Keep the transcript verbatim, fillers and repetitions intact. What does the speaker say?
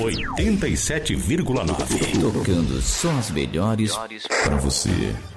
oitenta e sete vírgula nove. Tocando só as melhores pra você.